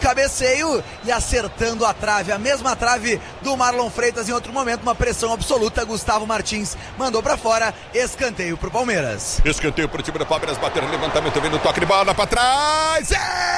cabeceio e acertando a trave, a mesma trave do Marlon Freitas em outro momento, uma pressão absoluta. Gustavo Martins mandou pra fora, escanteio pro Palmeiras. Escanteio pro time do Palmeiras, bater levantamento, vem no toque de bola pra trás.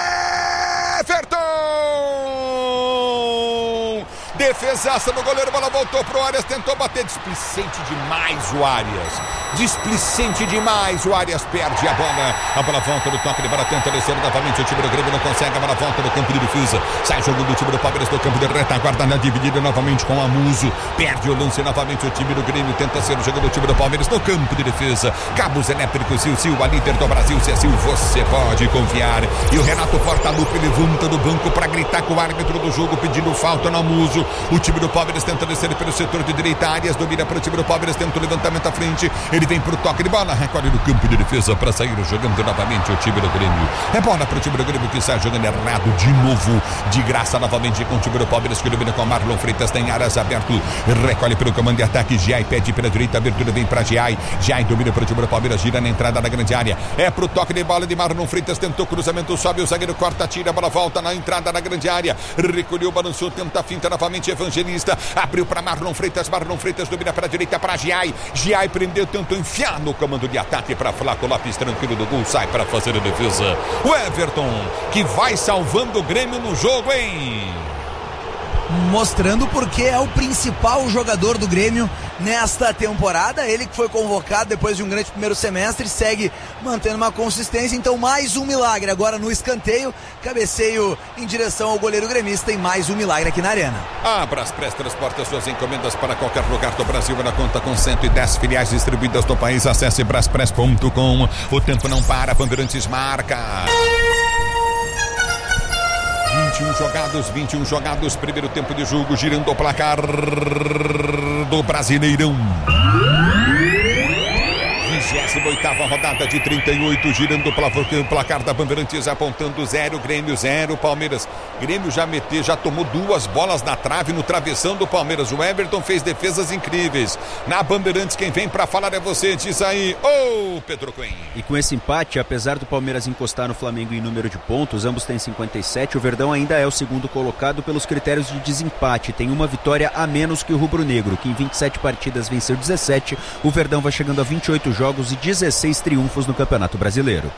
Everton! Defesaça do goleiro, bola voltou pro Arias, tentou bater, displicente demais o Arias. Displicente demais, o Arias perde a bola volta do toque de bola, tenta descer novamente, o time do Grêmio não consegue, a bola volta do campo de defesa, sai jogando o time do Palmeiras do campo de retaguarda, na dividida novamente com o Amuso, perde o lance novamente, o time do Grêmio tenta ser jogando o time do Palmeiras no campo de defesa, cabos elétricos, Sil, a líder do Brasil, Sil, você pode confiar, e o Renato Portaluppi levanta do banco para gritar com o árbitro do jogo, pedindo falta no Amuso, o time do Palmeiras tenta descer pelo setor de direita, Arias domina para o time do Palmeiras, tenta o levantamento à frente, ele vem pro toque de bola, recolhe no campo de defesa para sair jogando novamente o time do Grêmio. É bola pro time do Grêmio que sai jogando errado de novo, de graça novamente com o time do Palmeiras que domina com o Marlon Freitas, tem áreas aberto, recolhe pelo comando de ataque, Giai pede pela direita, abertura vem pra Giai domina pro time do Palmeiras, gira na entrada da grande área, é pro toque de bola de Marlon Freitas, tentou cruzamento, sobe o zagueiro, corta, tira, a bola volta na entrada da grande área, recolheu, balançou, tenta a finta novamente, Evangelista, abriu pra Marlon Freitas domina pra direita pra Giai prendeu, tentou enfiar no comando de ataque para Flaco Lopes, tranquilo do gol, sai para fazer a defesa. O Everton, que vai salvando o Grêmio no jogo, hein? Mostrando porque é o principal jogador do Grêmio nesta temporada, ele que foi convocado depois de um grande primeiro semestre, segue mantendo uma consistência, então mais um milagre agora no escanteio, cabeceio em direção ao goleiro gremista e mais um milagre aqui na Arena. A Braspress transporta suas encomendas para qualquer lugar do Brasil, ela conta com 110 filiais distribuídas no país, acesse braspress.com, o tempo não para, Bandeirantes marca. 21 jogados, primeiro tempo de jogo, girando o placar do Brasileirão. 28ª rodada de 38, girando o placar da Bandeirantes, apontando 0, Grêmio 0, Palmeiras. Grêmio já tomou 2 bolas na trave, no travessão do Palmeiras. O Everton fez defesas incríveis. Na Bandeirantes, quem vem pra falar é você, diz aí, Pedro Cunha. E com esse empate, apesar do Palmeiras encostar no Flamengo em número de pontos, ambos têm 57, o Verdão ainda é o segundo colocado pelos critérios de desempate. Tem uma vitória a menos que o rubro-negro, que em 27 partidas venceu 17. O Verdão vai chegando a 28 jogos e 16 triunfos no Campeonato Brasileiro.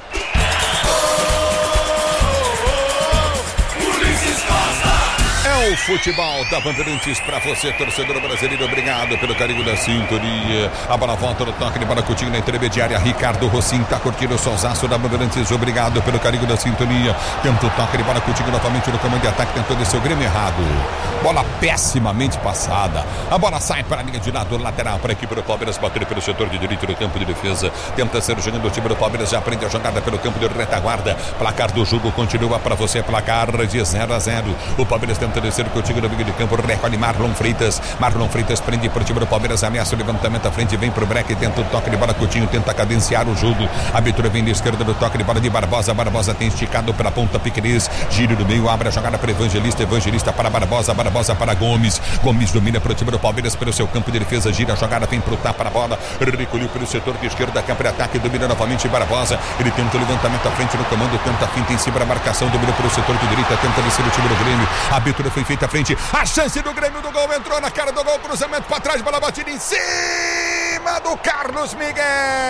O futebol da Bandeirantes para você, torcedor brasileiro, obrigado pelo carinho da sintonia. A bola volta no toque de bola, Coutinho na intermediária, Ricardo Rossim tá curtindo o solzaço da Bandeirantes, obrigado pelo carinho da sintonia. Tenta o toque de bola, Coutinho novamente no comando de ataque, tentou descer o Grêmio errado, bola pessimamente passada, a bola sai para a linha de lado, lateral para a equipe do Palmeiras, bater pelo setor de direito do campo de defesa, tenta ser jogando o time do Palmeiras, já aprende a jogada pelo campo de retaguarda, placar do jogo continua para você, placar de 0-0, o Palmeiras tenta descer contigo no meio de campo, recolhe Marlon Freitas prende para o time do Palmeiras, ameaça o levantamento à frente, vem pro break, tenta o toque de bola, Coutinho tenta cadenciar o jogo, a abertura vem da esquerda do toque de bola de Barbosa tem esticado pela ponta Piquerez, giro do meio, abre a jogada para Evangelista para Barbosa para Gomes domina para o time do Palmeiras pelo seu campo de defesa, gira a jogada, vem pro tapa a bola, recolheu pelo setor de esquerda, campo de ataque, domina novamente Barbosa, ele tenta o levantamento à frente no comando, tenta a finta em cima da marcação, domina pelo setor de direita, tenta descer o time do Grêmio, a abertura foi feita à frente, a chance do Grêmio do gol, entrou na cara do gol, cruzamento para trás, bola batida em cima do Carlos Miguel.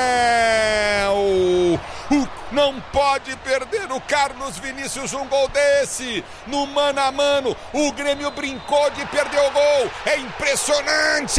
Não pode perder o Carlos Vinícius um gol desse, no mano a mano, o Grêmio brincou de perder o gol, é impressionante,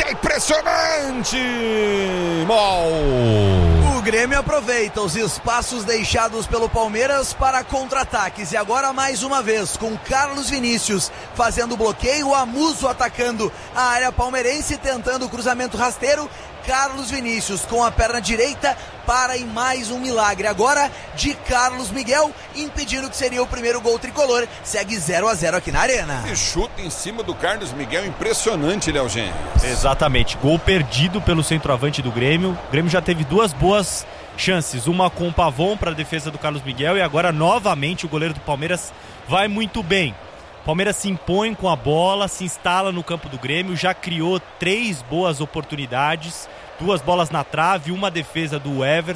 O Grêmio aproveita os espaços deixados pelo Palmeiras para contra-ataques e agora mais uma vez com Carlos Vinícius fazendo bloqueio, o Amuso atacando a área palmeirense, tentando o cruzamento rasteiro, Carlos Vinícius com a perna direita para em mais um milagre agora de Carlos Miguel, impedindo que seria o primeiro gol tricolor, segue 0-0 aqui na Arena. E chuta em cima do Carlos Miguel, impressionante, Léo Gênesis. Exatamente, gol perdido pelo centroavante do Grêmio. O Grêmio já teve 2 boas chances, uma com o Pavon para a defesa do Carlos Miguel e agora novamente o goleiro do Palmeiras vai muito bem. O Palmeiras se impõe com a bola, se instala no campo do Grêmio, já criou 3 boas oportunidades, 2 bolas na trave, uma defesa do Everton.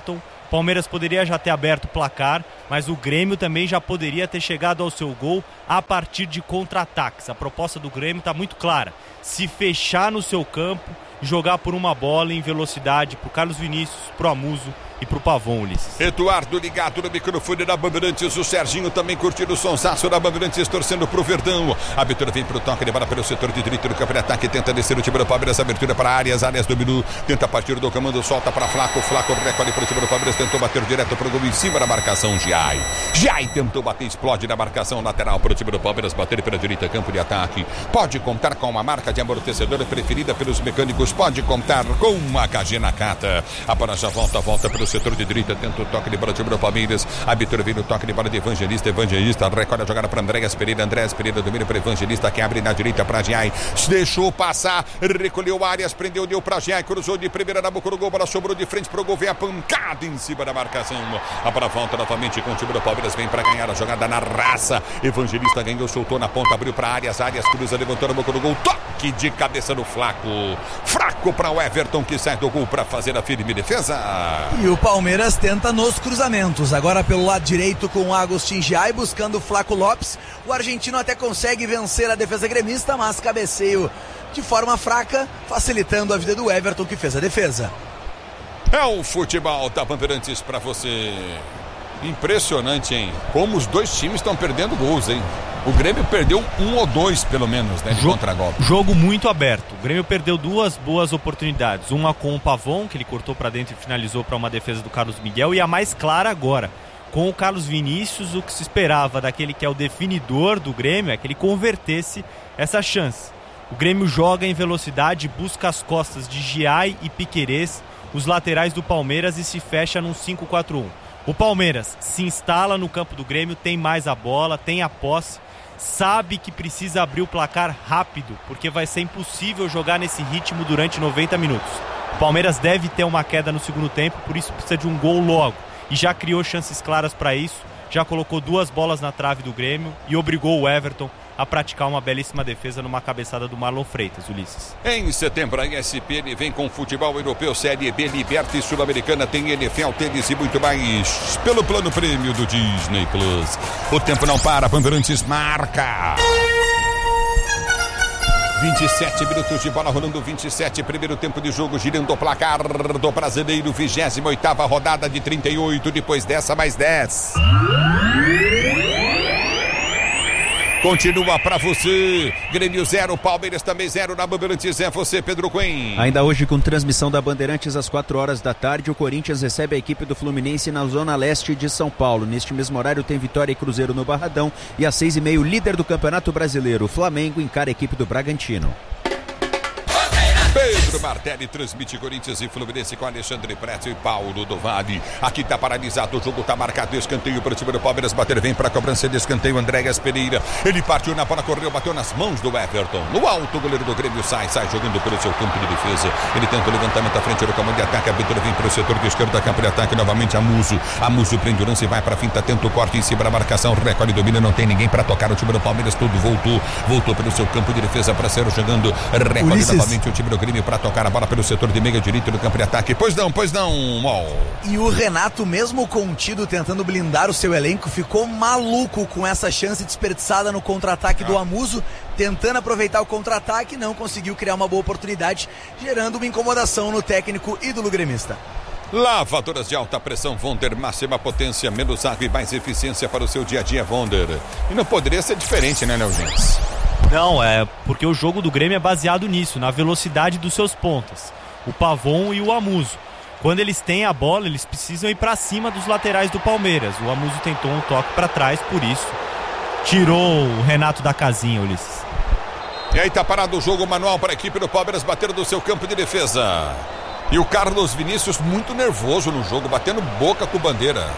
O Palmeiras poderia já ter aberto o placar, mas o Grêmio também já poderia ter chegado ao seu gol a partir de contra-ataques. A proposta do Grêmio está muito clara: se fechar no seu campo, jogar por uma bola em velocidade pro Carlos Vinícius, pro Amuso e pro Pavon, Ulisses. Eduardo ligado no microfone da Bandeirantes, o Serginho também curtindo o sonsaço da Bandeirantes, torcendo pro Verdão. A abertura vem pro toque, ele bola pelo setor de direito do campo de ataque, tenta descer o time do Palmeiras, abertura para Arias dominou, tenta partir do comando, solta para Flaco recolhe pro time do Palmeiras, tentou bater direto pro gol em cima da marcação, Jai tentou bater, explode na marcação lateral pro time do Palmeiras, bater pela direita, campo de ataque. Pode contar com uma marca de amortecedor preferida pelos mecânicos, pode contar com uma KG Nakata. A bola já volta pelo setor de direita, tenta o toque de bola do time do Palmeiras, a abertura vem no toque de bola de Evangelista recolhe a jogada para Andréas Pereira domina para Evangelista, que abre na direita para Jai, deixou passar, recolheu Arias, prendeu, deu para Jai, cruzou de primeira na boca do gol, bola sobrou de frente pro gol, vem a pancada em cima da marcação, a bola volta novamente com o time do Palmeiras, vem para ganhar a jogada na raça, Evangelista ganhou, soltou na ponta, abriu para Arias cruza, levantou na boca do gol, toque de cabeça no fraco para o Everton, que sai do gol para fazer a firme defesa. E o Palmeiras tenta nos cruzamentos, agora pelo lado direito com o Agustin Jai, buscando o Flaco Lopes. O argentino até consegue vencer a defesa gremista, mas cabeceio de forma fraca, facilitando a vida do Everton, que fez a defesa. É o futebol da Bandeirantes para você. Impressionante, hein? Como os dois times estão perdendo gols, hein? O Grêmio perdeu 1 ou 2, pelo menos, né, de contra-golpe. Jogo muito aberto. O Grêmio perdeu 2 boas oportunidades. Uma com o Pavon, que ele cortou para dentro e finalizou para uma defesa do Carlos Miguel. E a mais clara agora, com o Carlos Vinícius, o que se esperava daquele que é o definidor do Grêmio é que ele convertesse essa chance. O Grêmio joga em velocidade, busca as costas de Giai e Piquerez, os laterais do Palmeiras, e se fecha num 5-4-1. O Palmeiras se instala no campo do Grêmio, tem mais a bola, tem a posse, sabe que precisa abrir o placar rápido, porque vai ser impossível jogar nesse ritmo durante 90 minutos. O Palmeiras deve ter uma queda no segundo tempo, por isso precisa de um gol logo. E já criou chances claras para isso, já colocou 2 bolas na trave do Grêmio e obrigou o Everton a praticar uma belíssima defesa numa cabeçada do Marlon Freitas, Ulisses. Em setembro, a ESPN vem com futebol europeu, Série B, Liberta e Sul-Americana, tem NFL, tênis e muito mais, pelo plano prêmio do Disney Plus. O tempo não para, Bandeirantes marca. 27 minutos de bola rolando, 27, primeiro tempo de jogo, girando o placar do Brasileiro, 28ª rodada de 38, depois dessa mais 10. Continua pra você, Grêmio 0, Palmeiras também 0 na Bandeirantes, é você, Pedro Cunha. Ainda hoje com transmissão da Bandeirantes às 4 horas da tarde, o Corinthians recebe a equipe do Fluminense na zona leste de São Paulo. Neste mesmo horário tem Vitória e Cruzeiro no Barradão e às 6h30 o líder do Campeonato Brasileiro, o Flamengo, encara a equipe do Bragantino. Pedro Martelli transmite Corinthians e Fluminense com Alexandre Pretzel e Paulo do Vale. Aqui tá paralisado, o jogo tá marcado, escanteio para o time do Palmeiras, bater, vem para a cobrança de escanteio, Andréas Pereira, ele partiu na bola, correu, bateu nas mãos do Everton, no alto, o goleiro do Grêmio sai jogando pelo seu campo de defesa, ele tenta o levantamento à frente do comando de ataque, a abertura vem para o setor de esquerda, campo de ataque, novamente Amuso prende o lance, vai para a finta, tenta o corte em cima da marcação, recolhe, domina, não tem ninguém para tocar, o time do Palmeiras tudo voltou pelo seu campo de defesa para ser jogando, recolhe novamente o time do Grêmio para tocar a bola pelo setor de meia direito do campo de ataque. Pois não, Mol. E o Renato, mesmo contido, tentando blindar o seu elenco, ficou maluco com essa chance desperdiçada no contra-ataque do Amuso, tentando aproveitar o contra-ataque, não conseguiu criar uma boa oportunidade, gerando uma incomodação no técnico ídolo gremista. Lavadoras de alta pressão Wonder, máxima potência, menos água e mais eficiência para o seu dia a dia, Wonder. E não poderia ser diferente, né, Leogêncio? Não, é porque o jogo do Grêmio é baseado nisso, na velocidade dos seus pontas, o Pavon e o Amuso. Quando eles têm a bola, eles precisam ir para cima dos laterais do Palmeiras. O Amuso tentou um toque para trás, por isso tirou o Renato da casinha, Ulisses. E aí tá parado o jogo, manual para a equipe do Palmeiras bater do seu campo de defesa. E o Carlos Vinícius muito nervoso no jogo, batendo boca com bandeira.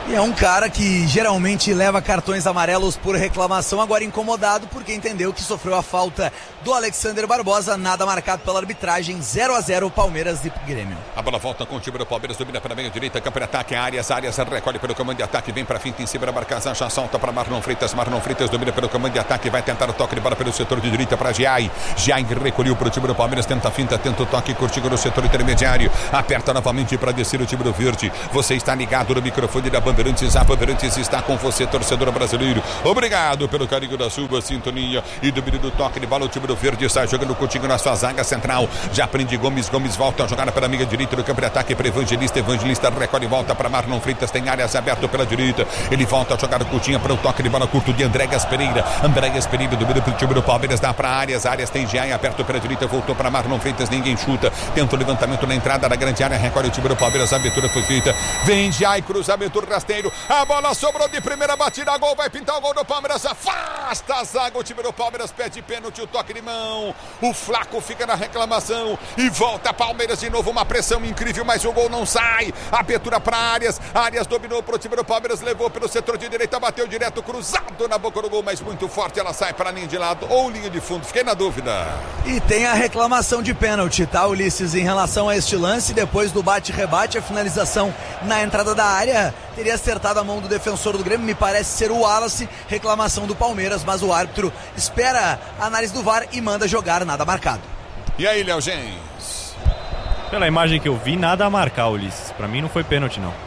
E é um cara que geralmente leva cartões amarelos por reclamação, agora incomodado porque entendeu que sofreu a falta do Alexander Barbosa, nada marcado pela arbitragem, 0-0 Palmeiras e Grêmio. A bola volta com o time do Palmeiras, domina para a meia direita, campo de ataque, Arias recolhe pelo comando de ataque, vem para finta em cima da marcação, já solta para Marlon Freitas domina pelo comando de ataque, vai tentar o toque de bola pelo setor de direita para Giai recolheu para o time do Palmeiras, tenta a finta, tenta o toque, curtindo no setor intermediário, aperta novamente para descer o time do Verde. Você está ligado no microfone da Bandeirantes, a Bandeirantes está com você, torcedor brasileiro. Obrigado pelo carinho da sua sintonia e domínio do toque de bola. O time do Verde sai jogando contigo na sua zaga central. Já prende Gomes volta a jogar para a meia direita do campo de ataque para Evangelista recolhe e volta para Marlon Freitas, tem áreas abertas pela direita. Ele volta a jogar o Coutinho para o toque de bola curto de Andréas Pereira domina para o time do Palmeiras, dá para Arias tem Giai aberto pela direita, voltou para Marlon Freitas, ninguém chuta, tenta o levantamento na entrada da grande área, recolhe o time do Palmeiras, a abertura foi feita, vem Giai, cruzamento rasteiro, a bola sobrou de primeira batida, gol, vai pintar o gol do Palmeiras, afasta a zaga, o time do Palmeiras pede pênalti, o toque de mão, o Flaco fica na reclamação e volta Palmeiras de novo, uma pressão incrível, mas o gol não sai, abertura para Arias dominou para o time do Palmeiras, levou pelo setor de direita, bateu direto, cruzado na boca do gol, mas muito forte, ela sai para a linha de lado ou linha de fundo, fiquei na dúvida. E tem a reclamação de pênalti, tá, Ulisses, em relação a este lance, depois do bate-rebate, a finalização na entrada da área, teria acertado a mão do defensor do Grêmio, me parece ser o Wallace, reclamação do Palmeiras, mas o árbitro espera a análise do VAR e manda jogar, nada marcado. E aí, Léo Gens? Pela imagem que eu vi, nada a marcar, Ulisses. Pra mim não foi pênalti, não.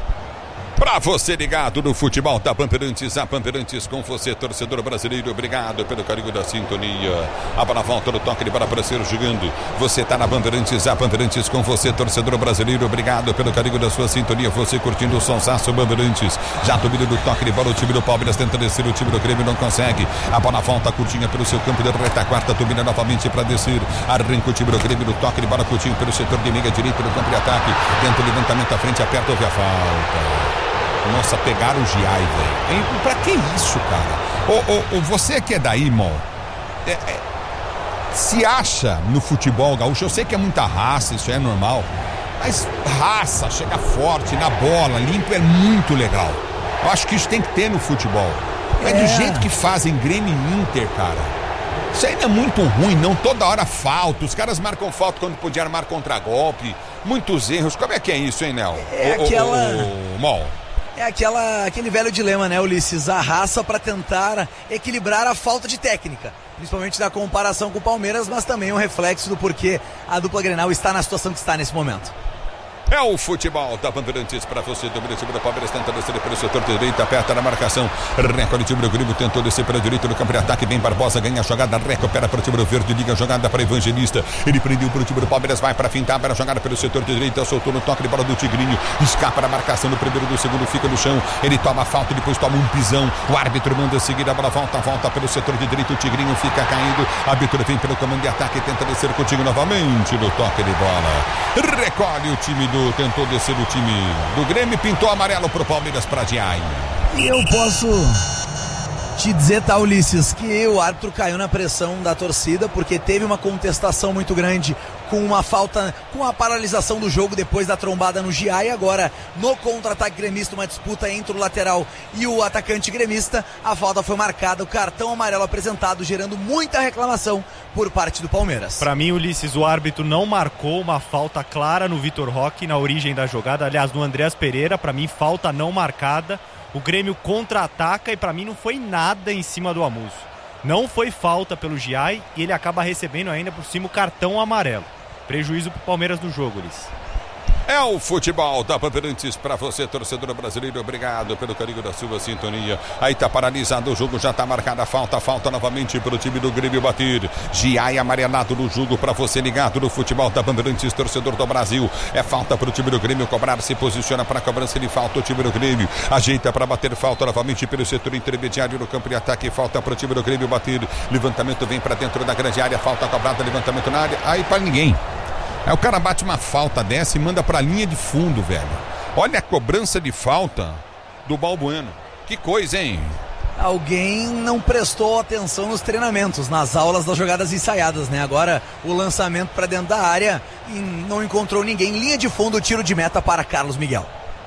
Pra você ligado no futebol da Bandeirantes, a Bandeirantes com você, torcedor brasileiro, obrigado pelo carinho da sintonia. A bola volta no toque de bola para ser jogando. Você tá na Bandeirantes, a Bandeirantes com você, torcedor brasileiro, obrigado pelo carinho da sua sintonia. Você curtindo o sonsaço Bandeirantes. Já domina do toque de bola, o time do Palmeiras tenta descer, o time do Grêmio não consegue. A bola volta curtinha pelo seu campo de retaguarda, domina novamente para descer. Arranca o time do Grêmio no toque de bola curtinho pelo setor de meia direita no campo de ataque. Tenta o levantamento à frente, aperta, houve a falta. Nossa, pegaram o Giai, velho. Pra que isso, cara? Você que é daí, irmão, se acha no futebol gaúcho, eu sei que é muita raça, isso é normal, mas raça, chega forte na bola, limpo é muito legal. Eu acho que isso tem que ter no futebol. Mas do jeito que fazem Grêmio e Inter, cara, isso aí não é muito ruim, não. Toda hora falta, os caras marcam falta quando podia armar contragolpe, muitos erros. Como é que é isso, hein, Nel? É aquele velho dilema, né, Ulisses? A raça para tentar equilibrar a falta de técnica, principalmente da comparação com o Palmeiras, mas também um reflexo do porquê a dupla Grenal está na situação que está nesse momento. É o futebol da Bandeirantes para você, domina o time do Palmeiras, tenta descer pelo setor de direita, aperta na marcação, recolhe o time do Grêmio, tentou descer pela direita no campo de ataque, bem Barbosa, ganha a jogada, recupera para o time do Verde, liga a jogada para Evangelista, ele prendeu para o time do Palmeiras, vai para fintar, para a jogada pelo setor de direita, soltou no toque de bola do Tigrinho, escapa na marcação do primeiro, do segundo, fica no chão, ele toma a falta, depois toma um pisão, o árbitro manda seguir, a bola volta pelo setor de direita, o Tigrinho fica caindo, a abertura vem pelo comando de ataque, tenta descer contigo novamente no toque de bola, recolhe o time tentou descer o time do Grêmio, pintou amarelo pro Palmeiras para Giai. E eu posso te dizer, tá, Ulisses, que o árbitro caiu na pressão da torcida porque teve uma contestação muito grande com uma falta, com a paralisação do jogo depois da trombada no Giai. Agora no contra-ataque gremista, uma disputa entre o lateral e o atacante gremista, a falta foi marcada, o cartão amarelo apresentado, gerando muita reclamação por parte do Palmeiras. Para mim, Ulisses, o árbitro não marcou uma falta clara no Vitor Roque na origem da jogada, aliás, no Andréas Pereira, para mim falta não marcada. O Grêmio contra-ataca e para mim não foi nada em cima do Amuso. Não foi falta pelo Giai e ele acaba recebendo ainda por cima o cartão amarelo. Prejuízo pro Palmeiras no jogo, Ulisses. É o futebol da Bandeirantes para você, torcedor brasileiro, obrigado pelo carinho da sua sintonia. Aí tá paralisado o jogo, já tá marcada a falta novamente pro time do Grêmio bater. Giai amarelado no jogo para você ligado no futebol da Bandeirantes, torcedor do Brasil. É falta pro time do Grêmio cobrar, se posiciona para a cobrança de falta o time do Grêmio. Ajeita para bater falta novamente pelo setor intermediário no campo de ataque, falta pro time do Grêmio bater. Levantamento vem para dentro da grande área, falta cobrada, levantamento na área, aí para ninguém. Aí o cara bate uma falta dessa e manda pra linha de fundo, velho. Olha a cobrança de falta do Balbueno. Que coisa, hein? Alguém não prestou atenção nos treinamentos, nas aulas das jogadas ensaiadas, né? Agora o lançamento pra dentro da área e não encontrou ninguém. Linha de fundo, tiro de meta para Carlos Miguel.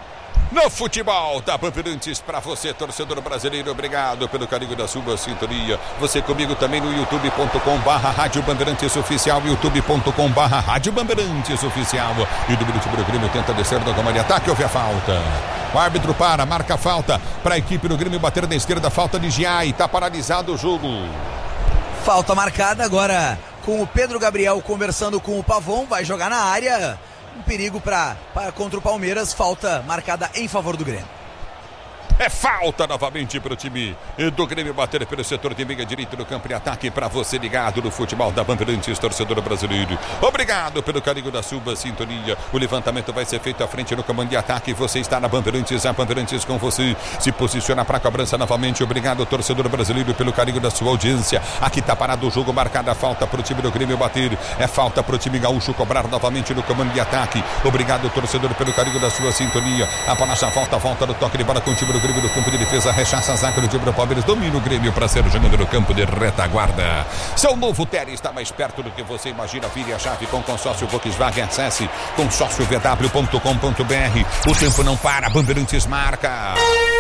no futebol da Bandeirantes para você, torcedor brasileiro. Obrigado pelo carinho da sua sintonia. Você comigo também no youtube.com/Rádio Bandeirantes Oficial, youtube.com/Rádio Bandeirantes Oficial. E do time do Grêmio tenta descer da gama de ataque, houve a falta. O árbitro marca a falta para a equipe do Grêmio bater na esquerda, falta de Giai, está paralisado o jogo. Falta marcada agora com o Pedro Gabriel conversando com o Pavon, vai jogar na área. Um perigo contra o Palmeiras, falta marcada em favor do Grêmio. É falta novamente para o time do Grêmio bater pelo setor de meia direita do campo de ataque para você ligado no futebol da Bandeirantes, torcedor brasileiro. Obrigado pelo carinho da sua sintonia. O levantamento vai ser feito à frente no comando de ataque. Você está na Bandeirantes, a Bandeirantes com você. Se posiciona para a cobrança novamente. Obrigado, torcedor brasileiro, pelo carinho da sua audiência. Aqui está parado o jogo, marcada a falta para o time do Grêmio bater. É falta para o time gaúcho cobrar novamente no comando de ataque. Obrigado, torcedor, pelo carinho da sua sintonia. A bola já volta do toque de bola com o time do Grêmio do campo de defesa, rechaça a zaga do time do Palmeiras, domina o Grêmio para ser jogando no campo de retaguarda. Seu novo Terry está mais perto do que você imagina. Vire a chave com consórcio Volkswagen. Acesse consórciovw.com.br. O tempo não para, Bandeirantes marca.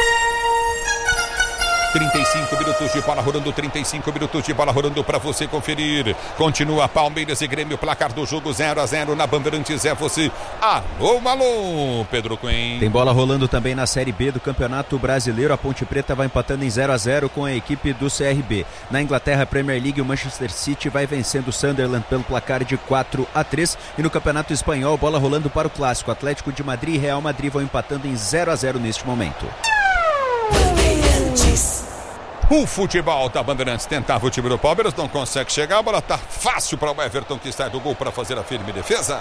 35 minutos de bola rolando, 35 minutos de bola rolando para você conferir. Continua Palmeiras e Grêmio, placar do jogo 0-0 na Bandeirantes. É você. Alô, Pedro Cunha. Tem bola rolando também na Série B do Campeonato Brasileiro. A Ponte Preta vai empatando em 0-0 com a equipe do CRB. Na Inglaterra, Premier League, o Manchester City vai vencendo o Sunderland pelo placar de 4-3. E no Campeonato Espanhol, bola rolando para o Clássico. Atlético de Madrid e Real Madrid vão empatando em 0-0 neste momento. O futebol da Bandeirantes tentava o time do Palmeiras, não consegue chegar, a bola tá fácil para o Everton, que sai do gol para fazer a firme defesa.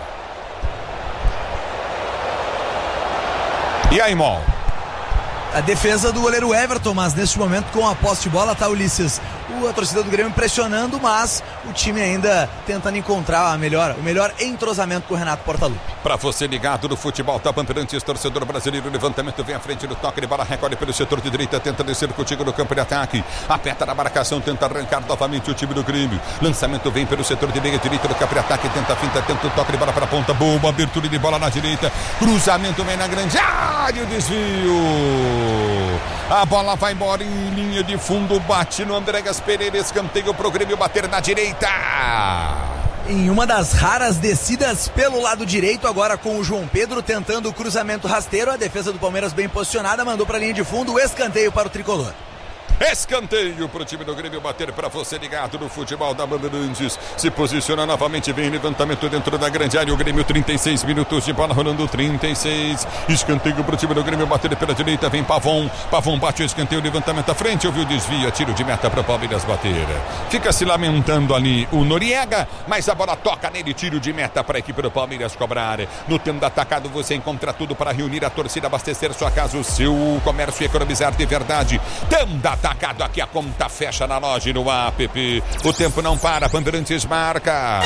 E aí, Mol? A defesa do goleiro Everton, mas neste momento com a posse de bola tá Ulisses. A torcida do Grêmio pressionando, mas o time ainda tentando encontrar o melhor entrosamento com o Renato Portaluppi. Para você ligado no futebol da Bandeirantes, torcedor brasileiro, o levantamento vem à frente do toque de bola, recolhe pelo setor de direita, tenta descer contigo no campo de ataque, aperta na marcação, tenta arrancar novamente o time do Grêmio. Lançamento vem pelo setor de meia direita do campo de ataque, tenta a finta, tenta o toque de bola para a ponta, boa abertura de bola na direita, cruzamento vem na grande área, o desvio. A bola vai embora em linha de fundo, bate no Andréas Pereira, escanteio pro Grêmio bater na direita. Em uma das raras descidas pelo lado direito, agora com o João Pedro tentando o cruzamento rasteiro, a defesa do Palmeiras bem posicionada, mandou para a linha de fundo, o escanteio para o tricolor. Escanteio para o time do Grêmio bater para você ligado no futebol da Bandeirantes. Se posiciona novamente, vem levantamento dentro da grande área. O Grêmio 36 minutos de bola rolando, 36. Escanteio para o time do Grêmio bater pela direita, vem Pavon. Pavon bate o escanteio, levantamento à frente, ouviu o desvio, tiro de meta para o Palmeiras bater. Fica se lamentando ali o Noriega, mas a bola toca nele, tiro de meta para a equipe do Palmeiras cobrar. No tempo do atacado você encontra tudo para reunir a torcida, abastecer sua casa, o seu comércio e economizar de verdade. Tempo atacado aqui, a conta fecha na loja e no app. O tempo não para, Bandeirantes marca.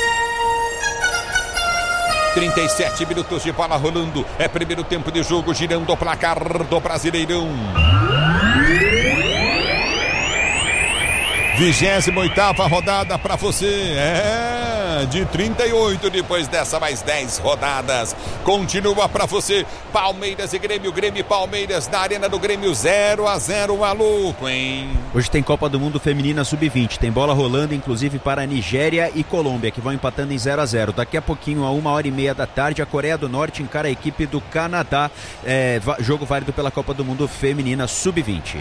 37 minutos de bola rolando. É primeiro tempo de jogo, girando o placar do Brasileirão. 28ª rodada para você. De 38 depois dessa mais 10 rodadas. Continua para você Palmeiras e Grêmio, Grêmio e Palmeiras na Arena do Grêmio 0-0, maluco, hein? Hoje tem Copa do Mundo Feminina Sub-20, tem bola rolando inclusive para Nigéria e Colômbia, que vão empatando em 0-0. Daqui a pouquinho, a 1h30 da tarde, a Coreia do Norte encara a equipe do Canadá, jogo válido pela Copa do Mundo Feminina Sub-20.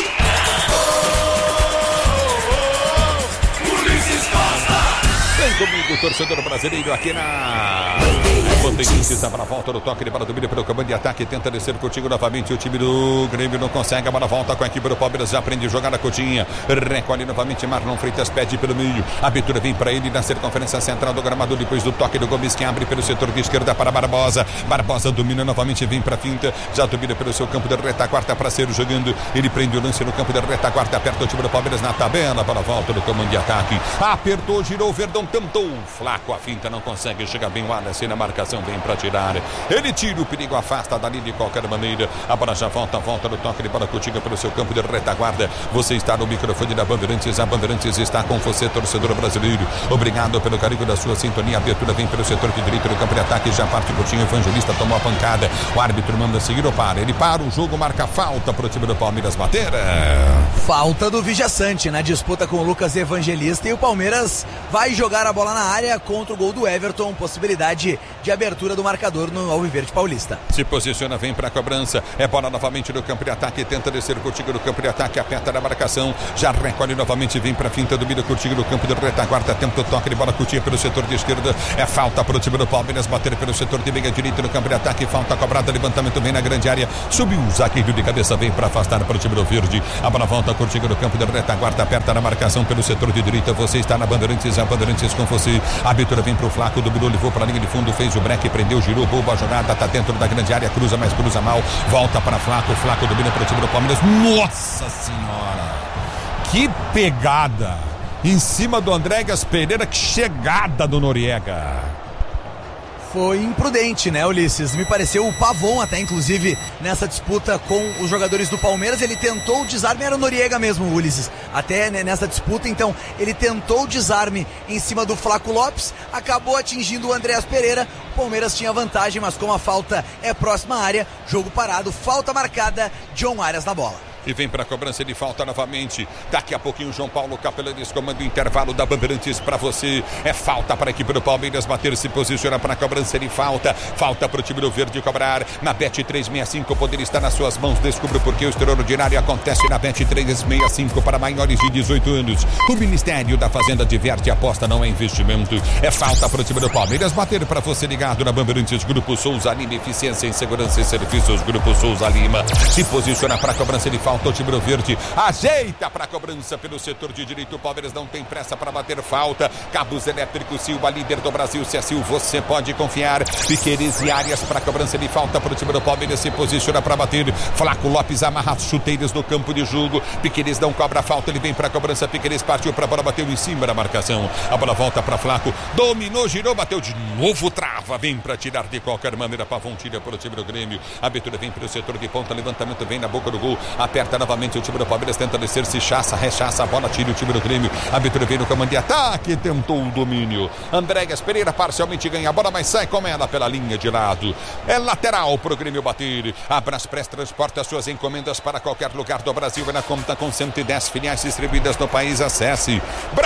Vem comigo, torcedor brasileiro, aqui na Bandeirantes, para a volta do toque de bola do milho pelo comando de ataque, tenta descer contigo novamente, o time do Grêmio não consegue, a bola volta com a equipe do Palmeiras, já aprende a jogar na Coutinha, recolhe novamente, Marlon Freitas pede pelo meio, a abertura vem para ele na circunferência central do gramado, depois do toque do Gomes, que abre pelo setor de esquerda para Barbosa, Barbosa domina novamente, vem para a finta, já domina pelo seu campo de retaguarda para ser jogando, ele prende o lance no campo de retaguarda, aperta o time do Palmeiras na tabela, para a volta do comando de ataque, apertou, girou, Verdão tentou, Flaco a finta, não consegue, chega bem o Wallace na marcação, marcação, vem para tirar. Ele tira o perigo, afasta dali de qualquer maneira. A bola já volta no toque de bola Cotinga pelo seu campo de retaguarda. Você está no microfone da Bandeirantes, a Bandeirantes está com você, torcedor brasileiro. Obrigado pelo carinho da sua sintonia. A abertura vem pelo setor de direito do campo de ataque, já parte Coutinho, Evangelista tomou a pancada. O árbitro manda seguir ou para. Ele para o jogo, marca falta para o time do Palmeiras bater. Falta do Vijaçante na disputa com o Lucas Evangelista e o Palmeiras vai jogar a bola na área contra o gol do Everton, possibilidade de abertura do marcador no Alviverde Paulista. Se posiciona, vem para a cobrança, é bola novamente no campo de ataque, tenta descer Coutinho no campo de ataque, aperta na marcação, já recolhe novamente, vem para a finta, domina Coutinho no campo de retaguarda, tenta o toque de bola Coutinho pelo setor de esquerda, é falta para o time do Palmeiras bater pelo setor de meia direita no campo de ataque, falta cobrada, levantamento vem na grande área, subiu o zagueiro de cabeça, vem para afastar para o time do Verde, a bola volta Coutinho no campo de retaguarda, aperta na marcação pelo setor de direita, você está na Bandeirantes, a Bandeirantes com você, a abertura vem para o Flaco, dominou, levou para a linha de fundo, fez o break, prendeu, girou, boa jogada, tá dentro da grande área, cruza, mas cruza mal, volta para Flaco, Flaco domina para o time do Palmeiras, nossa senhora, que pegada em cima do Andréas Pereira, que chegada do Noriega. Foi imprudente, né, Ulisses? Me pareceu o Pavon até, inclusive, nessa disputa com os jogadores do Palmeiras. Ele tentou o desarme, era o Noriega mesmo, Ulisses. Até nessa disputa, então, ele tentou o desarme em cima do Flaco Lopes, acabou atingindo o Andréas Pereira. O Palmeiras tinha vantagem, mas como a falta é próxima à área, jogo parado, falta marcada, John Arias na bola. E vem para a cobrança de falta novamente. Daqui a pouquinho João Paulo Capelanes comanda o intervalo da Bandeirantes para você. É falta para a equipe do Palmeiras bater, se posiciona para a cobrança de falta. Falta para o time do Verde cobrar. Na Bet365 o poder está nas suas mãos. Descubra por que o extraordinário acontece na Bet365 para maiores de 18 anos. O Ministério da Fazenda diverte, aposta não é investimento. É falta para o time do Palmeiras bater, para você ligado na Bandeirantes. Grupo Souza Lima, eficiência em segurança e serviços. Grupo Souza Lima se posiciona para a cobrança de falta. O time do Verde ajeita para a cobrança pelo setor de direito. O Palmeiras não tem pressa para bater falta. Cabos Elétricos Silva, líder do Brasil. Se é Silva, você pode confiar. Piqueires e Arias para a cobrança de falta para o time do Palmeiras. Se posiciona para bater. Flaco Lopes amarra as chuteiras no campo de jogo. Piqueires não cobra a falta. Ele vem para a cobrança. Piqueires partiu para a bola, bateu em cima da marcação. A bola volta para Flaco. Dominou, girou, bateu de novo. Trava. Vem para tirar de qualquer maneira. Pavon tira para o time do Grêmio. A abertura vem para o setor de ponta. Levantamento vem na boca do gol. Aperta novamente o time do Palmeiras, tenta descer, se chaça, rechaça a bola, tira o time do Grêmio. A abertura vem no comando de ataque, tentou o domínio. Andréas Pereira parcialmente ganha a bola, mas sai com ela pela linha de lado. É lateral pro Grêmio bater. A Braspress transporta suas encomendas para qualquer lugar do Brasil e na conta com 110 filiais distribuídas no país. Acesse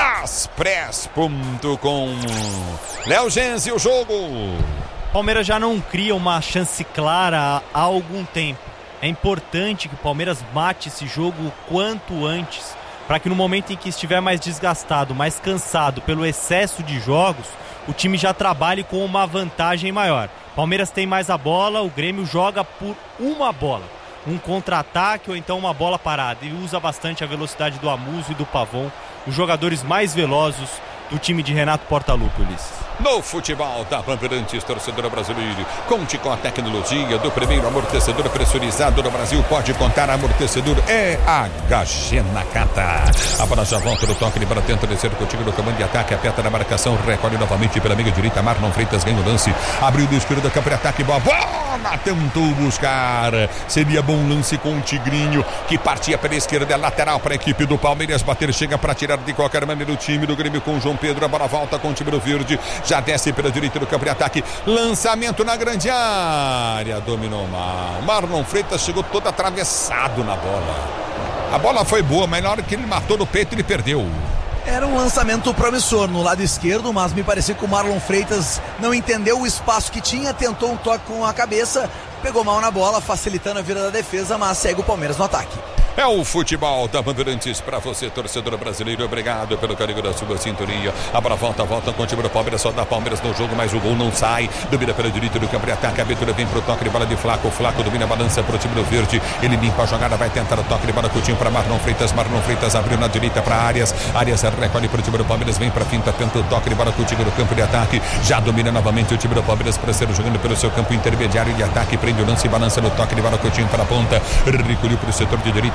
braspress.com. Léo Genzi, o jogo. Palmeiras já não cria uma chance clara há algum tempo. É importante que o Palmeiras mate esse jogo o quanto antes, para que no momento em que estiver mais desgastado, mais cansado pelo excesso de jogos, o time já trabalhe com uma vantagem maior. Palmeiras tem mais a bola, o Grêmio joga por uma bola, um contra-ataque ou então uma bola parada, e usa bastante a velocidade do Amuso e do Pavon, os jogadores mais velozes do time de Renato Portaluppi, Ulisses. No futebol da Bandeirantes, torcedor brasileiro, conte com a tecnologia do primeiro amortecedor pressurizado do Brasil. Pode contar, amortecedor é HG Nakata. A bola já volta no toque de bola, tenta descer contigo no comando de ataque, aperta na marcação, recolhe novamente pela meia direita. Marlon Freitas ganha o lance, abriu do escuro do campo de ataque, bola tentou buscar. Seria bom lance com o Tigrinho, que partia pela esquerda, lateral para a equipe do Palmeiras bater, chega para tirar de qualquer maneira o time do Grêmio com o João Pedro. A bola volta com o time do Verde, já desce pela direita do campo de ataque, lançamento na grande área, dominou mal. Marlon Freitas chegou todo atravessado na bola. A bola foi boa, mas na hora que ele matou no peito, ele perdeu. Era um lançamento promissor no lado esquerdo, mas me parecia que o Marlon Freitas não entendeu o espaço que tinha, tentou um toque com a cabeça, pegou mal na bola, facilitando a vida da defesa, mas segue o Palmeiras no ataque. É o futebol da Bandeirantes para você, torcedor brasileiro. Obrigado pelo carinho da sua sintonia. A bola volta com o time do Palmeiras. Só dá Palmeiras no jogo, mas o gol não sai. Domina pela direita do campo de ataque. A abertura vem pro toque de bola de Flaco. Flaco domina a balança pro time do Verde. Ele limpa a jogada, vai tentar o toque de bola Coutinho para Marlon Freitas. Marlon Freitas abriu na direita para Arias. Arias recolhe pro time do Palmeiras. Vem pra finta, tenta o toque de bola Coutinho no campo de ataque. Já domina novamente o time do Palmeiras para ser jogando pelo seu campo intermediário de ataque. Prende o lance e balança no toque de bola Coutinho para a ponta. Recolheu pro setor de direita.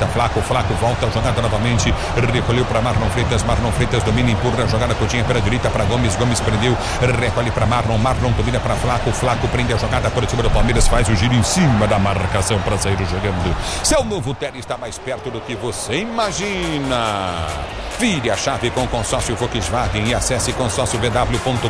Flaco, Flaco volta a jogada novamente, recolheu para Marlon Freitas domina, empurra a jogada, Coutinho pela direita para Gomes prendeu, recolhe para Marlon domina para Flaco prende a jogada por cima do Palmeiras, faz o giro em cima da marcação para sair jogando. Seu novo Tele está mais perto do que você imagina. Vire a chave com o consórcio Volkswagen e acesse consórciovw.com.br.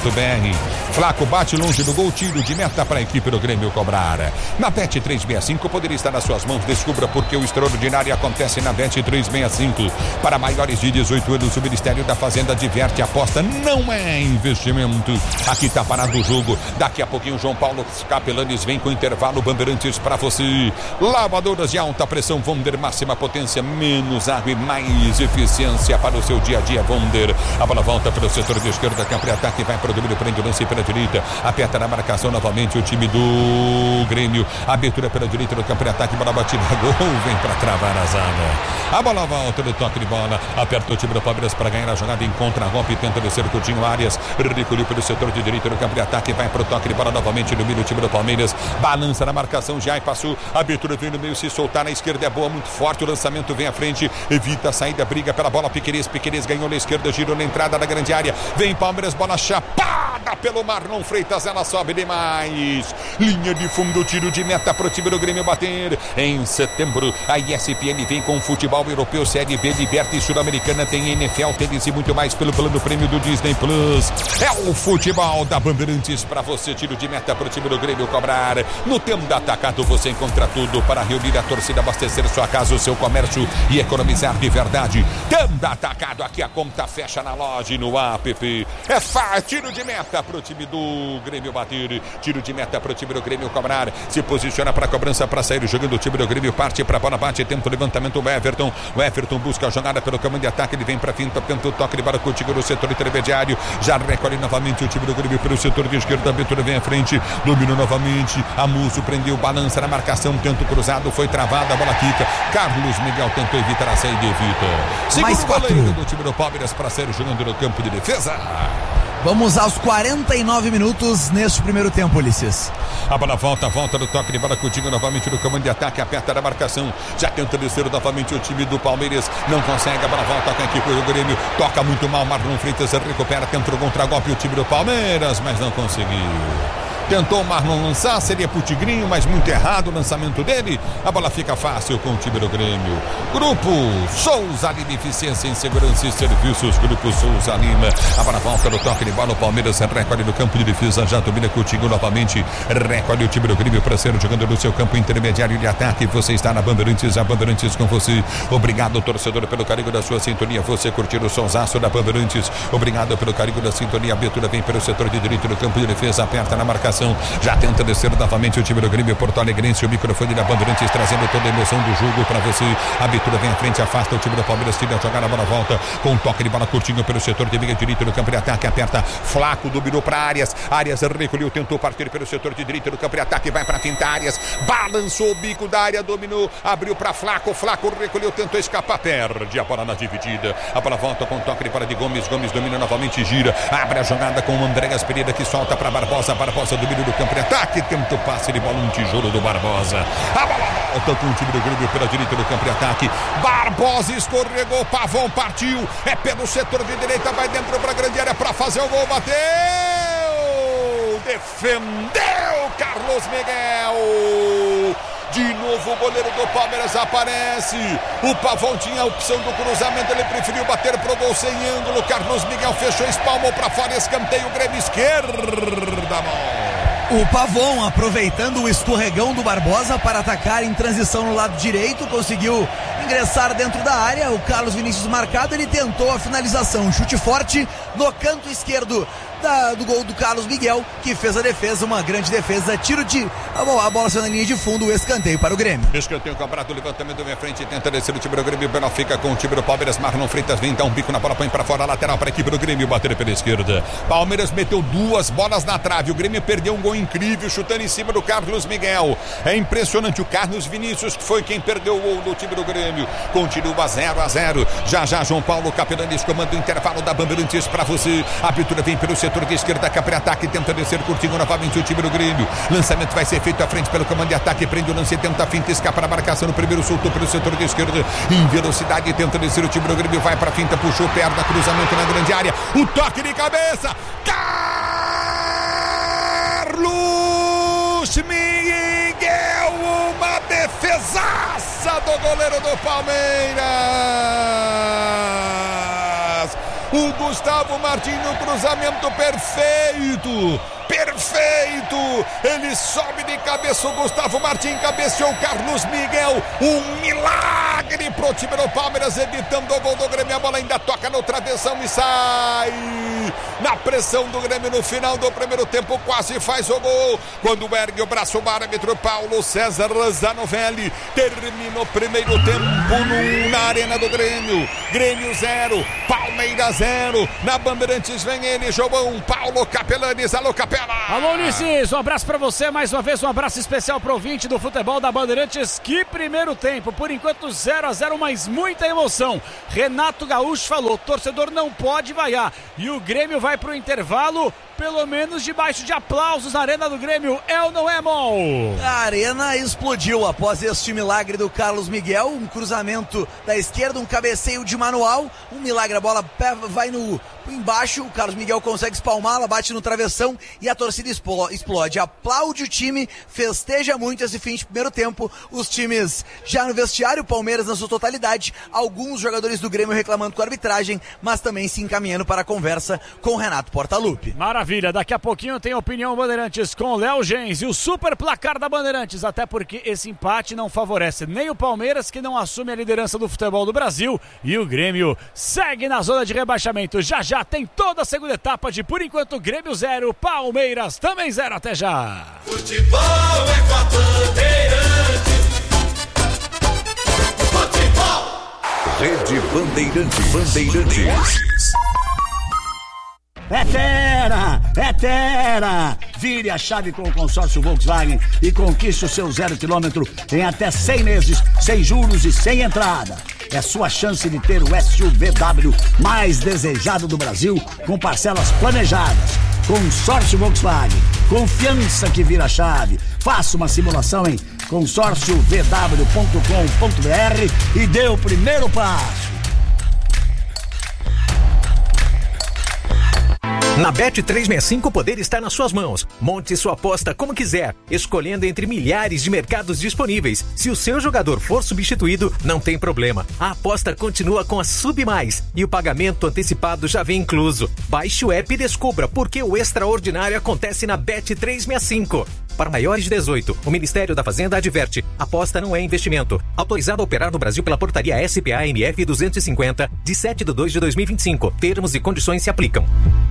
Flaco bate longe do gol, tiro de meta para a equipe do Grêmio cobrar. Na Bet 365 poderia estar nas suas mãos. Descubra porque o extraordinário acontece na Bet 365. Para maiores de 18 anos, o Ministério da Fazenda diverte, aposta não é investimento. Aqui está parado o jogo. Daqui a pouquinho João Paulo Capelanes vem com intervalo. Bandeirantes para você. Lavadoras de alta pressão Wonder, máxima potência, menos água e mais eficiência para o seu dia a dia. Wonder, a bola volta para o setor de esquerda, campo ataque, vai para o domínio, prende o lance pela direita, aperta na marcação novamente o time do Grêmio, abertura pela direita no campo de ataque, bola batida, gol, vem para travar a zaga, a bola volta do toque de bola, aperta o time do Palmeiras para ganhar a jogada, encontra a golpe, tenta descer o Coutinho Arias, recolheu pelo setor de direita no campo de ataque, vai para o toque de bola novamente, domina o time do Palmeiras, balança na marcação, já passou, abertura vem no meio, se soltar na esquerda é boa, muito forte, o lançamento vem à frente, evita a saída, briga pela bola, Piquerez ganhou na esquerda, girou na entrada da grande área, vem Palmeiras, bola chapada pelo Marlon Freitas, ela sobe demais, linha de fundo, tiro de meta pro time do Grêmio bater. Em setembro a ESPN vem com futebol europeu, Série B, Liberta e Sul-Americana, tem NFL, tênis e muito mais pelo plano prêmio do Disney Plus. É o futebol da Bandeirantes para você, tiro de meta pro time do Grêmio cobrar. No Tenda Atacado você encontra tudo para reunir a torcida, abastecer sua casa, o seu comércio e economizar de verdade. Tenda Atacado, aqui a conta fecha na loja e no app. É fácil, tiro de meta pro time do Grêmio bater, tiro de meta pro time do Grêmio cobrar, se posiciona para a cobrança para sair jogando, o time do Grêmio parte para a bola, bate, tenta o levantamento, o Everton busca a jogada pelo caminho de ataque, ele vem para finta, tenta o toque de bola contigo no setor intermediário, já recolhe novamente o time do Grêmio pelo setor de esquerda, a abertura vem à frente, dominou novamente, Amuso prendeu, balança na marcação, tenta o cruzado, foi travada, a bola quica, Carlos Miguel tentou evitar a saída e evita. Segundo goleiro do time do Palmeiras para sair jogando no campo de defesa. Vamos aos 49 minutos neste primeiro tempo, Ulisses. A bola volta do toque de bola, Coutinho novamente no comando de ataque, aperta na marcação, já tenta descer novamente o time do Palmeiras, não consegue, a bola volta com a equipe do Grêmio, toca muito mal, Marlon Freitas recupera, tenta o contra-golpe o time do Palmeiras, mas não conseguiu. Tentou o Marlon lançar, seria pro Tigrinho, mas muito errado o lançamento dele. A bola fica fácil com o time do Grêmio. Grupo Souza Lima, eficiência em segurança e serviços. Grupo Souza Lima. A bola volta no toque de bola. O Palmeiras recolhe no campo de defesa. Já domina Coutinho novamente. Recolhe o time do Grêmio para ser jogando no seu campo intermediário de ataque. Você está na Bandeirantes, a Bandeirantes com você. Obrigado, torcedor, pelo carinho da sua sintonia. Você curtir o sonsaço da Bandeirantes. Obrigado pelo carinho da sintonia. A abertura vem pelo setor de direito do campo de defesa. Aperta na marcação. Já tenta descer novamente o time do Grêmio Porto Alegrense, o microfone da Bandeirantes trazendo toda a emoção do jogo para você. A abertura vem à frente, afasta o time do Palmeiras, tira a jogada, a bola volta com um toque de bola curtinho pelo setor de meia direita no campo de ataque, aperta, Flaco dominou para Arias recolheu, tentou partir pelo setor de direita no campo de ataque, vai para finta, Arias balançou o bico da área, dominou, abriu para Flaco recolheu, tentou escapar, perde a bola na dividida, a bola volta com um toque de bola de Gomes domina novamente, gira, abre a jogada com o Andréas Pereira que solta para Barbosa domina do campo de ataque, tenta o passe de bola, um tijolo do Barbosa, a bola volta com o time do Grêmio pela direita do campo de ataque, Barbosa escorregou, Pavão partiu, é pelo setor de direita, vai dentro para a grande área para fazer o gol, bateu, defendeu Carlos Miguel. De novo o goleiro do Palmeiras aparece. O Pavão tinha a opção do cruzamento, ele preferiu bater pro gol sem ângulo. Carlos Miguel fechou, espalmou para fora, escanteio, Grêmio esquerda, O Pavão, aproveitando o escorregão do Barbosa para atacar em transição no lado direito, conseguiu ingressar dentro da área. O Carlos Vinícius marcado, ele tentou a finalização, um chute forte no canto esquerdo do gol do Carlos Miguel, que fez a defesa, uma grande defesa, tiro de a bola saiu na linha de fundo, o escanteio para o Grêmio. Escanteio cobrado, levantamento vem à frente, tenta descer o time do Grêmio, Bela fica com o time do Palmeiras, Marlon Freitas vem dar um bico na bola, põe para fora, lateral para a equipe do Grêmio, bater pela esquerda. Palmeiras meteu duas bolas na trave, o Grêmio perdeu um gol incrível, chutando em cima do Carlos Miguel. É impressionante, o Carlos Vinícius que foi quem perdeu o gol do time do Grêmio. Continua 0-0. Já João Paulo Capelanes comanda o intervalo da Bandeirantes para você. A abertura vem pelo setor setor de esquerda, cá para ataque, tenta descer curtinho novamente o time do Grêmio. Lançamento vai ser feito à frente pelo comando de ataque, prende o lance, tenta a finta, escapa na marcação no primeiro, soltou pelo setor de esquerda, em velocidade, tenta descer o time do Grêmio, vai para finta, puxou perna, cruzamento na grande área, o toque de cabeça, Carlos Miguel, uma defesaça do goleiro do Palmeiras. O Gustavo Martins no cruzamento perfeito. Ele sobe de cabeça, o Gustavo Martins cabeceou o Carlos Miguel. Um milagre pro time do Palmeiras, evitando o gol do Grêmio. A bola ainda toca no travessão e sai. Na pressão do Grêmio no final do primeiro tempo, quase faz o gol. Quando ergue o braço o árbitro Paulo César Zanovelli. Termina o primeiro tempo na arena do Grêmio. Grêmio 0, Palmeiras 0. Na Bandeirantes vem ele, João Paulo Capelanes. Alô, Capela. Alô, Ulisses, um abraço pra você, mais uma vez um abraço especial pro ouvinte do futebol da Bandeirantes. Que primeiro tempo, por enquanto 0-0, mas muita emoção. Renato Gaúcho falou, torcedor não pode vaiar, e o Grêmio vai pro intervalo, pelo menos debaixo de aplausos na arena do Grêmio, é ou não é, Mol? A arena explodiu após este milagre do Carlos Miguel, um cruzamento da esquerda, um cabeceio de manual, um milagre, a bola vai no embaixo, o Carlos Miguel consegue espalmar, ela bate no travessão e a torcida explode, aplaude o time, festeja muito esse fim de primeiro tempo, os times já no vestiário, o Palmeiras na sua totalidade, alguns jogadores do Grêmio reclamando com a arbitragem, mas também se encaminhando para a conversa com o Renato Portaluppi. Maravilha, daqui a pouquinho tem Opinião Bandeirantes com Léo Gens e o super placar da Bandeirantes, até porque esse empate não favorece nem o Palmeiras, que não assume a liderança do futebol do Brasil, e o Grêmio segue na zona de rebaixamento. Já tem toda a segunda etapa de, por enquanto, Grêmio 0, Palmeiras também 0, até já. Futebol é com a Bandeirantes. Futebol. Rede Bandeirantes. É Terra! Vire a chave com o consórcio Volkswagen e conquiste o seu 0 km em até 100 meses, sem juros e sem entrada. É sua chance de ter o SUVW mais desejado do Brasil, com parcelas planejadas. Consórcio Volkswagen, confiança que vira chave. Faça uma simulação em consórciovw.com.br e dê o primeiro passo. Na Bet365 o poder está nas suas mãos. Monte sua aposta como quiser, escolhendo entre milhares de mercados disponíveis. Se o seu jogador for substituído, não tem problema. A aposta continua com a Sub Mais e o pagamento antecipado já vem incluso. Baixe o app e descubra por que o extraordinário acontece na Bet365. Para maiores de 18, o Ministério da Fazenda adverte: aposta não é investimento. Autorizado a operar no Brasil pela portaria SPA-MF 250, de 7/2/2025. Termos e condições se aplicam.